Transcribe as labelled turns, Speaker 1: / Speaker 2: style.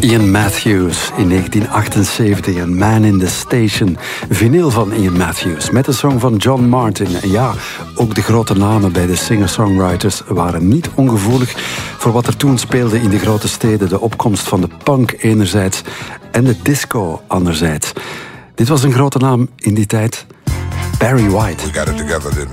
Speaker 1: Ian Matthews in 1978, een Man in the Station. Vinyl van Ian Matthews met de song van John Martin. En ja, ook de grote namen bij de singer-songwriters waren niet ongevoelig voor wat er toen speelde in de grote steden. De opkomst van de punk enerzijds en de disco anderzijds. Dit was een grote naam in die tijd. Barry White.
Speaker 2: We got it together, didn't